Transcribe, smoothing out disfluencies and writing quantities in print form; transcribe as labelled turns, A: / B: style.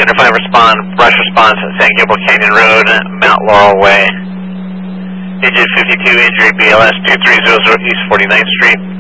A: Center 5 respond, rush response at San Gabriel Canyon Road, Mount Laurel Way. Digit 52, injury BLS 2300 East 49th Street.